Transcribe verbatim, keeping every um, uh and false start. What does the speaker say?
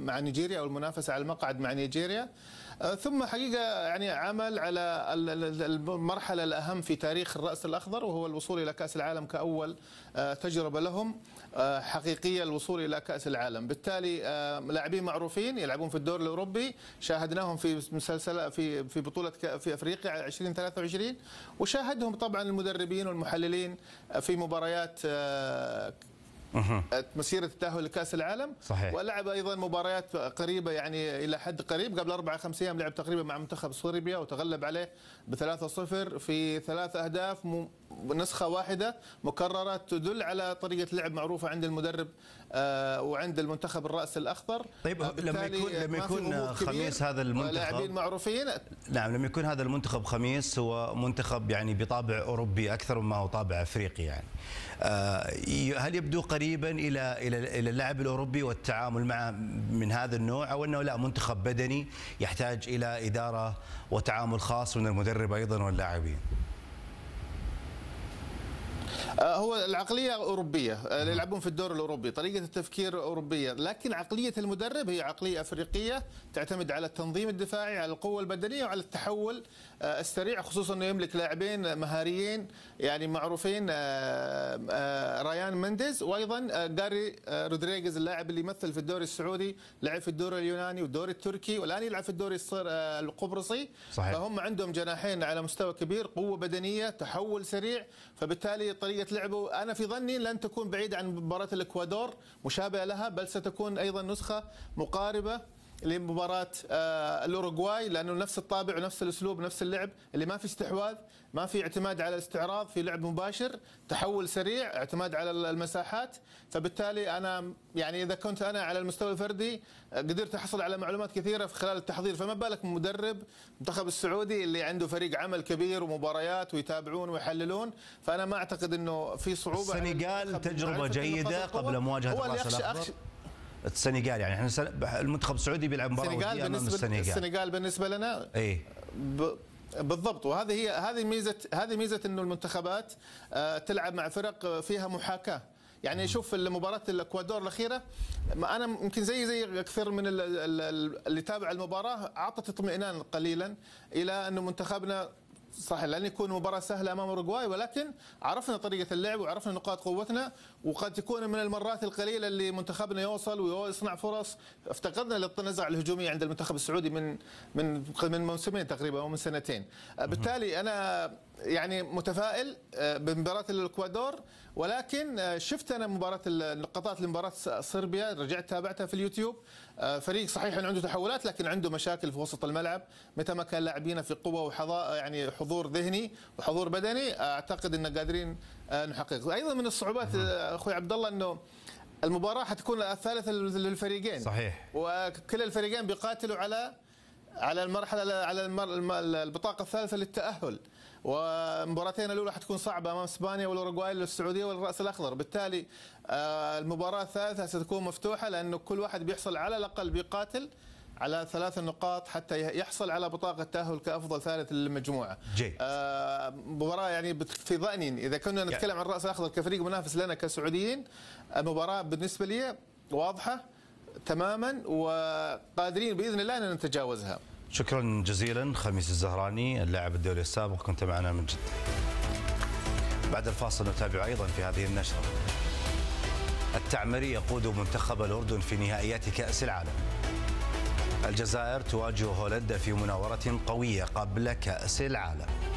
مع نيجيريا او المنافسه على المقعد مع نيجيريا. ثم حقيقه يعني عمل على المرحله الاهم في تاريخ الراس الاخضر، وهو الوصول الى كاس العالم كاول تجربه لهم حقيقيه الوصول الى كاس العالم. بالتالي لاعبين معروفين يلعبون في الدوري الاوروبي، شاهدناهم في مسلسل في في بطوله في افريقيا ألفين وثلاثة وعشرين، وشاهدهم طبعا المدربين والمحللين في مباريات مسيرة التأهل لكأس العالم. صحيح. ولعب أيضا مباريات قريبة يعني إلى حد قريب. قبل أربع خمس أيام لعب تقريبا مع منتخب صربيا وتغلب عليه بثلاثة صفر في ثلاث أهداف، نسخة واحدة مكررة تدل على طريقة لعب معروفة عند المدرب وعند المنتخب الرأس الأخضر. طيب لما يكون لما يكون خميس هذا المنتخب لاعبين معروفين، نعم لما يكون هذا المنتخب خميس هو منتخب يعني بطابع أوروبي أكثر مما هو طابع أفريقي، يعني هل يبدو قريبا إلى إلى إلى اللعب الأوروبي والتعامل معه من هذا النوع، أو أنه لا منتخب بدني يحتاج إلى إدارة وتعامل خاص من المدرب أيضا واللاعبين؟ هو العقلية أوروبية، يلعبون في الدور الأوروبي، طريقة التفكير أوروبية، لكن عقلية المدرب هي عقلية أفريقية تعتمد على التنظيم الدفاعي، على القوة البدنية وعلى التحول السريع، خصوصا أنه يملك لاعبين مهاريين يعني معروفين، ريان مندز وأيضا جاري رودريغيز اللاعب اللي يمثل في الدوري السعودي، لعب في الدوري اليوناني والدوري التركي والآن يلعب في الدوري القبرصي. صحيح. فهم عندهم جناحين على مستوى كبير، قوة بدنية، تحول سريع، فبالتالي طريقة لعبه أنا في ظني لن تكون بعيدة عن مباراة الإكوادور، مشابهة لها، بل ستكون أيضا نسخة مقاربة لمباراة الأوروغواي، لأنه نفس الطابع ونفس الأسلوب نفس اللعب اللي ما في استحواذ، ما في اعتماد على الاستعراض، في لعب مباشر، تحول سريع، اعتماد على المساحات. فبالتالي أنا يعني إذا كنت أنا على المستوى الفردي قدرت أحصل على معلومات كثيرة في خلال التحضير، فما بالك مدرب المنتخب السعودي اللي عنده فريق عمل كبير ومباريات ويتابعون ويحللون. فأنا ما أعتقد أنه في صعوبة. السنغال تجربة جيدة قبل مواجهة الرأس الأخضر. السنغال يعني احنا المنتخب السعودي بيلعب مباراه وديه امام السنغال. السنغال بالنسبه لنا اي بالضبط، وهذه هي هذه ميزه هذه ميزه انه المنتخبات تلعب مع فرق فيها محاكاه. يعني شوف مباراه الاكوادور الاخيره، انا يمكن زي زي كثير من اللي تابع المباراه اعطت اطمئنان قليلا الى انه منتخبنا صحيح لن يكون مباراة سهلة أمام أوروغواي، ولكن عرفنا طريقة اللعب وعرفنا نقاط قوتنا، وقد تكون من المرات القليلة اللي منتخبنا يوصل ويصنع فرص. افتقدنا للنزعة الهجومية عند المنتخب السعودي من من من موسمين تقريبا أو من سنتين. بالتالي أنا يعني متفائل بمباراة الإكوادور، ولكن شفت أنا مباراة اللقطات لمباراة صربيا، رجعت تابعتها في اليوتيوب. فريق صحيح عنده تحولات لكن عنده مشاكل في وسط الملعب، متى ما كان لاعبين في قوة وحضاء يعني حضور ذهني وحضور بدني أعتقد أن قادرين نحقق. أيضا من الصعوبات أخوي عبد الله أنه المباراة حتكون الثالثة للفريقين. صحيح. وكل الفريقين بيقاتلوا على على المرحلة على البطاقة الثالثة للتأهل، ومباراتين الأولى حتكون صعبة أمام إسبانيا والأوروغواي للسعودية والرأس الأخضر. بالتالي المباراة الثالثة ستكون مفتوحة، لأنه كل واحد بيحصل على الأقل بيقاتل على ثلاث نقاط حتى يحصل على بطاقة تأهل كأفضل ثالث للمجموعة. جيد. مباراة يعني في ظني إذا كنا نتكلم عن الرأس الأخضر كفريق منافس لنا كسعوديين، المباراة بالنسبة لي واضحة تماما وقادرين بإذن الله أن نتجاوزها. شكرا جزيلا خميس الزهراني اللاعب الدولي السابق، كنت معنا من جدة. بعد الفاصل نتابع أيضا في هذه النشرة: التعمري يقود منتخب الأردن في نهائيات كأس العالم. الجزائر تواجه هولندا في مناورة قوية قبل كأس العالم.